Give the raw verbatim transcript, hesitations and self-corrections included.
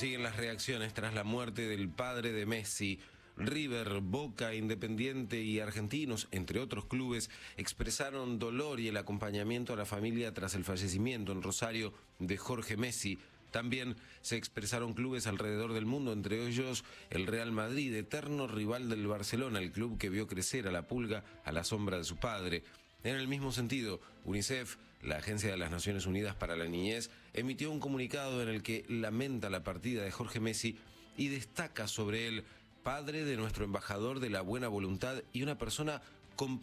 Siguen las reacciones tras la muerte del padre de Messi. River, Boca, Independiente y Argentinos, entre otros clubes, expresaron dolor y el acompañamiento a la familia tras el fallecimiento en Rosario de Jorge Messi. También se expresaron clubes alrededor del mundo, entre ellos el Real Madrid, eterno rival del Barcelona, el club que vio crecer a la Pulga a la sombra de su padre. En el mismo sentido, UNICEF, la Agencia de las Naciones Unidas para la Niñez, emitió un comunicado en el que lamenta la partida de Jorge Messi y destaca sobre él: padre de nuestro embajador de la buena voluntad y una persona comprometida